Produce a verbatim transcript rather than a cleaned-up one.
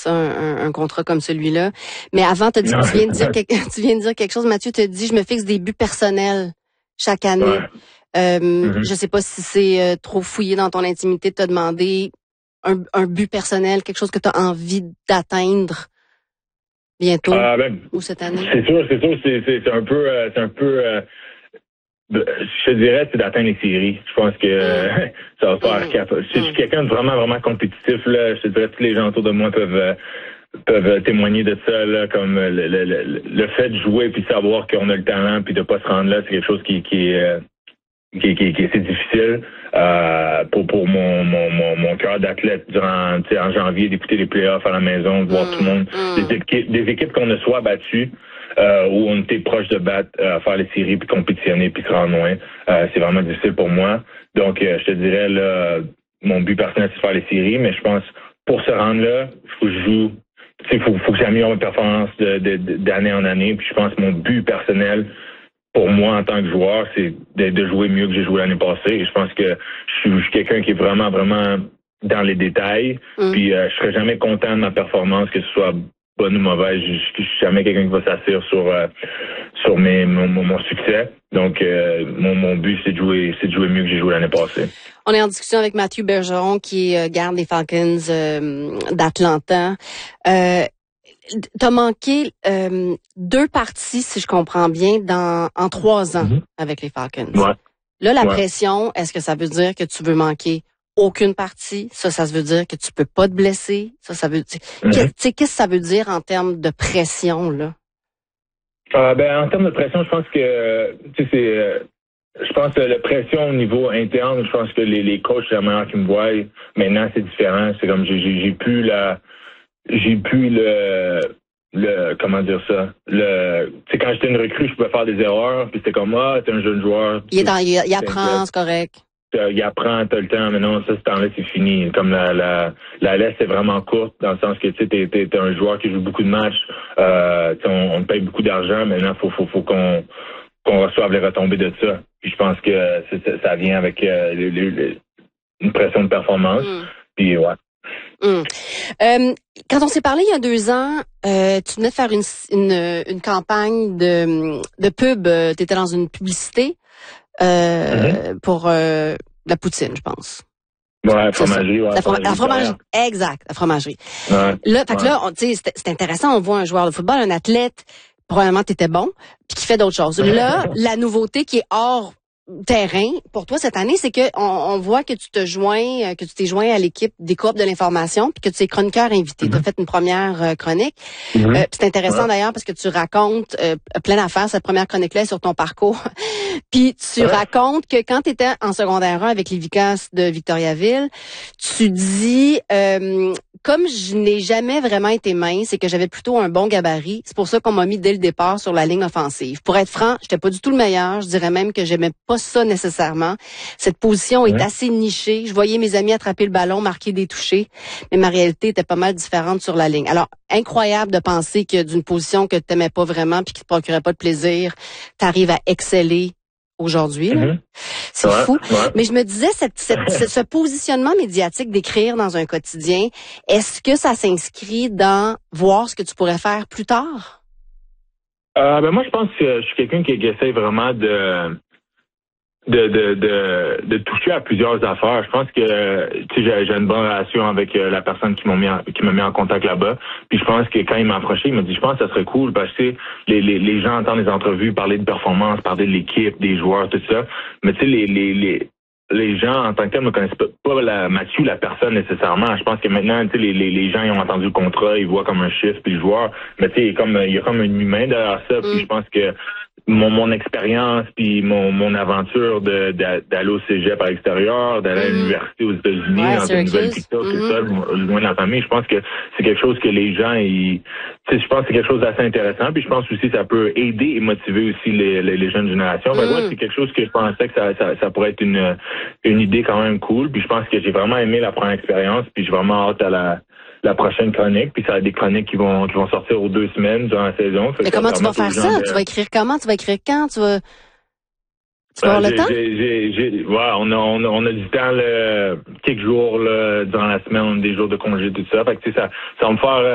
ça, un, un, un contrat comme celui-là. Mais avant, t'as dit, tu viens de dire quelque, tu viens de dire quelque chose, Mathieu, tu as dit, je me fixe des buts personnels chaque année. Ouais. Euh, mm-hmm. Je sais pas si c'est euh, trop fouillé dans ton intimité de te demander un, un but personnel, quelque chose que tu as envie d'atteindre bientôt euh, ben, ou cette année. C'est sûr, c'est sûr, c'est, c'est, c'est un peu, euh, c'est un peu. Euh, je te dirais, c'est d'atteindre les séries. Je pense que euh, mm. ça va faire. Mm. Cap- si je suis quelqu'un de vraiment, vraiment compétitif, là, je te dirais, tous les gens autour de moi peuvent. Euh, peuvent témoigner de ça, là, comme le, le, le, le fait de jouer puis savoir qu'on a le talent puis de pas se rendre là, c'est quelque chose qui, qui est euh, qui, qui, qui est assez difficile euh, pour pour mon mon mon, mon cœur d'athlète durant en janvier d'écouter les playoffs à la maison, de voir mmh, tout le monde, mmh. des équipes des équipes qu'on a soit battues euh, ou on était proche de battre, euh, faire les séries puis compétitionner puis se rendre loin, euh, c'est vraiment difficile pour moi. Donc euh, je te dirais là, mon but personnel c'est de faire les séries, mais je pense pour se rendre là, il faut que je joue. Il faut, faut que j'améliore mes performances de, de, de, d'année en année. Puis je pense que mon but personnel, pour moi en tant que joueur, c'est de, de jouer mieux que j'ai joué l'année passée. Et je pense que je suis, je suis quelqu'un qui est vraiment, vraiment dans les détails. Mm. Puis euh, je serai jamais content de ma performance, que ce soit bonne ou mauvaise. Je, je, je suis jamais quelqu'un qui va s'assurer sur euh, sur mes mon, mon succès. Donc euh, mon, mon but, c'est de jouer, c'est de jouer mieux que j'ai joué l'année passée. On est en discussion avec Mathieu Bergeron, qui est garde des Falcons euh, d'Atlanta. Euh, t'as manqué euh, deux parties, si je comprends bien, dans en trois ans mm-hmm. avec les Falcons. Ouais. Là, la ouais. pression, est-ce que ça veut dire que tu veux manquer aucune partie? Ça, ça veut dire que tu peux pas te blesser? Ça, ça veut dire... Mm-hmm. Qu'est-ce que ça veut dire en termes de pression, là? Euh, ben, en termes de pression, je pense que, tu sais, c'est... Euh... Je pense que la pression au niveau interne, je pense que les, les coachs, c'est la manière qu'ils me voient. Maintenant, c'est différent. C'est comme j'ai, j'ai, j'ai plus la, j'ai plus le, le, comment dire ça, le, tu sais, quand j'étais une recrue, je pouvais faire des erreurs, puis c'était comme, ah, t'es un jeune joueur. Il est dans, il, il apprend, c'est correct. Il apprend, t'as le temps, mais non, ça, ce temps-là, c'est fini. Comme la, la, la laisse est vraiment courte, dans le sens que, tu sais, t'es, t'es, t'es un joueur qui joue beaucoup de matchs, euh, on, on te paye beaucoup d'argent, maintenant, faut, faut, faut qu'on, qu'on reçoive les retombées de ça. Puis je pense que c'est, ça vient avec euh, les, les, une pression de performance. Mm. Puis ouais. Mm. Euh, quand on s'est parlé il y a deux ans, euh, tu venais de faire une, une, une campagne de, de pub. Tu étais dans une publicité euh, mm-hmm. pour euh, la poutine, je pense. Ouais, la fromagerie. Ouais, la, fromagerie, la fromagerie. Exact, la fromagerie. Ouais, là, fait ouais. que là, on, c'est, c'est intéressant, on voit un joueur de football, un athlète, probablement t'étais bon, puis qui fait d'autres choses. Là, la nouveauté qui est hors terrain pour toi cette année, c'est que on, on voit que tu te joins, que tu t'es joint à l'équipe des Coop de l'information, puis que tu es chroniqueur invité. Mm-hmm. Tu as fait une première euh, chronique. Mm-hmm. Euh, c'est intéressant ouais. d'ailleurs parce que tu racontes euh, plein d'affaires. Cette première chronique-là est sur ton parcours. Puis tu ouais. racontes que quand tu étais en secondaire un avec les Vicas de Victoriaville, tu dis euh, comme je n'ai jamais vraiment été mince et que j'avais plutôt un bon gabarit, c'est pour ça qu'on m'a mis dès le départ sur la ligne offensive. Pour être franc, j'étais pas du tout le meilleur. Je dirais même que j'aimais pas ça nécessairement. Cette position est ouais. assez nichée. Je voyais mes amis attraper le ballon, marquer des touchés, mais ma réalité était pas mal différente sur la ligne. Alors, incroyable de penser que d'une position que tu n'aimais pas vraiment puis qui te procurait pas de plaisir, tu arrives à exceller aujourd'hui. Mm-hmm. C'est ouais, fou. Ouais. Mais je me disais, cette, cette, ce, ce positionnement médiatique d'écrire dans un quotidien, est-ce que ça s'inscrit dans voir ce que tu pourrais faire plus tard? Euh, ben moi, je pense que je suis quelqu'un qui, qui essaie vraiment de... De, de, de, de toucher à plusieurs affaires. Je pense que tu sais, j'ai, j'ai une bonne relation avec euh, la personne qui m'a mis en, qui m'a mis en contact là-bas. Puis je pense que quand il m'a approché, il m'a dit je pense que ça serait cool parce que les, les, les gens entendent les entrevues, parler de performance, parler de l'équipe, des joueurs, tout ça. Mais tu sais, les, les, les les gens en tant que tel ne connaissent pas, pas la Mathieu, la personne nécessairement. Je pense que maintenant, tu sais, les, les, les gens ils ont entendu le contrat, ils voient comme un chiffre, puis le joueur. Mais tu sais, il y a comme il y a comme un humain derrière ça. Puis mm. je pense que mon mon expérience puis mon mon aventure de, de d'aller au cégep à l'extérieur, d'aller mm. à l'université aux États-Unis, ouais, dans une nouvelle culture, mm-hmm. tout ça, loin de la famille, je pense que c'est quelque chose que les gens ils tu sais, je pense que c'est quelque chose d'assez intéressant, puis je pense aussi que ça peut aider et motiver aussi les les, les jeunes générations. Ben, mm. ouais, c'est quelque chose que je pensais que ça, ça ça pourrait être une une idée quand même cool, puis je pense que j'ai vraiment aimé la première expérience, puis j'ai vraiment hâte à la la prochaine chronique, puis ça va être des chroniques qui vont qui vont sortir aux deux semaines durant la saison. Mais comment tu vas faire ça? De... Tu vas écrire comment? Tu vas écrire quand? Tu vas, tu vas ben, avoir j'ai, le temps? J'ai, j'ai, j'ai... Ouais, on a, on a, on a du temps, là, quelques jours là, durant la semaine, on a des jours de congé, tout ça. Fait que, tu sais, ça, ça va me faire...